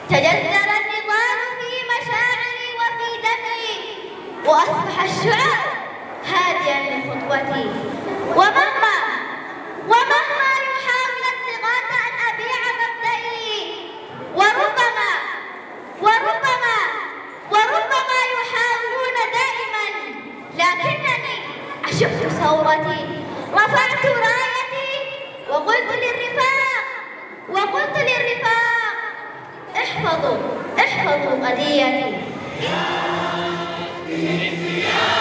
تجذر النضال في مشاعري وفي دمي، وأصبح الشعر هاديا لخطوتي. ومهما يحاول الطغاة أن أبيع مبدئي، وربما يحاولون دائما، لكنني عشقت ثورتي، رفعت رايتي وقلت للرفاق احفظوا قضيتي.